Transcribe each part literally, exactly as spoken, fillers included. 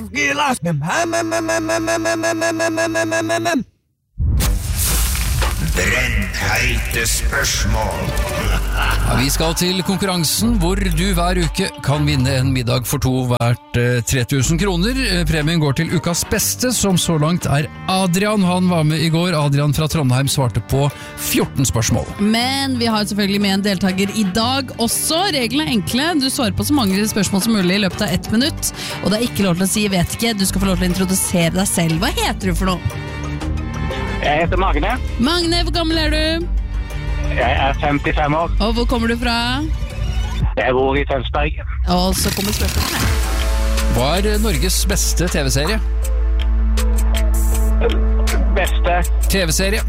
Brennheite spørsmål. Ja, vi skal til konkurransen hvor du hver uke kan vinne en middag for to verdt eh, tre tusen kroner. Eh, Premien går til ukas beste, som så langt er Adrian. Han var med i går. Adrian fra Trondheim svarte på fjorten spørsmål. Men vi har selvfølgelig med en deltaker i dag også. Reglene er enkle. Du svarer på så mange spørsmål som mulig i løpet av ett minutt. Og det er ikke lov til å si vet ikke. Du skal få lov til å introdusere deg selv. Hva heter du for noe? Jeg heter Magne. Magne, hvor gammel er du? Jeg er femtifem år. Og hvor kommer du fra? Jeg bor i Tønsberg. Og så kommer spørsmålet. Hva er Norges beste T V-serie? Beste T V-serie.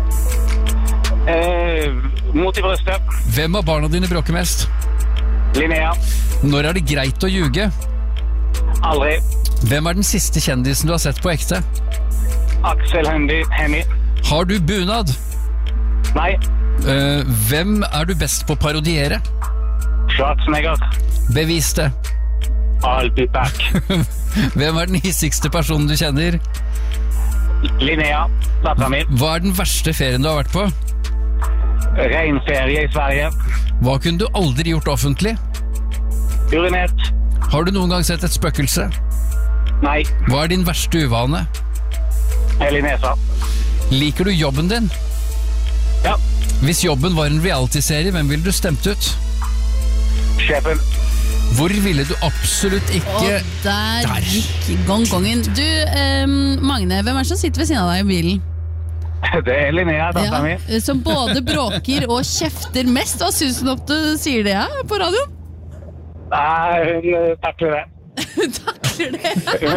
eh, Mot i brøstet. Hvem av barna dine bråker mest? Linnea. Når er det greit å ljuge? Aldri. Hvem er den siste kjendisen du har sett på ekte? Aksel Hendy. Henny. Har du bunad? Nei. Eh, hvem er du best på å parodiere? Schwarzenegger. Bevis det. I'll be back. Hvem er den hissigste personen du kjenner? Linnea. Datteren min. Hva er den verste ferien du har vært på? Regnferie i Sverige. Hva kunne du aldri gjort offentlig? Urinert. Har du noen gang sett et spøkelse? Nei. Hva er din verste uvane? Elinesa. Liker du jobben din? Ja. Hvis jobben var en reality-serie, hvem ville du stemt ut? Sjefen. Hvor ville du absolutt ikke... Og der, Der. gikk gonggongen. Du, ehm, Magne, hvem er det som sitter ved siden av deg i bilen? Det er Linnea, datteren min. Ja, som både bråker og kjefter mest. Hva synes du om du sier det ja, på radioen? Nei, hun eh, takler det. Takler det.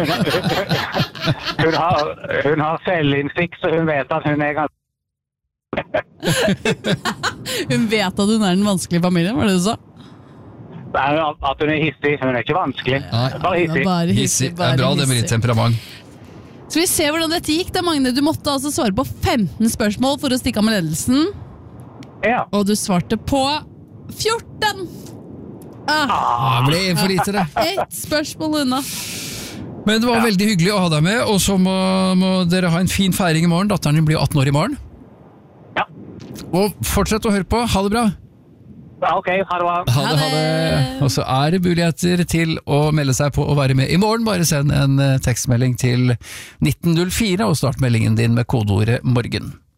Hun har, hun har selvinnsikt, så hun vet at hun er ganske... Hun vet at hun er den vanskelige familien, var det du sa? Nei, at hun er hissig. Hun er ikke vanskelig. Nei. Bare hissig. Bare Hissig. Det bare er bra det med litt hissig. temperament. Skal vi se hvordan dette gikk da, Magne? Du måtte altså svare på femten spørsmål for å stikke av med ledelsen. Ja. Og du svarte på fjorten! Ah, Ah, det ble en for lite det. ett spørsmål unna. Men det var veldig hyggelig å ha deg med, og så må, må dere ha en fin feiring i morgen. Datteren din blir atten år i morgen. Ja. Og fortsett å høre på. Ha det bra. Ja, ok, ha det bra. Ha det, ha det. Og så er det muligheter til å melde seg på å være med i morgen. Bare send en eh, tekstmelding til nitten null fire og start meldingen din med kodeordet morgen.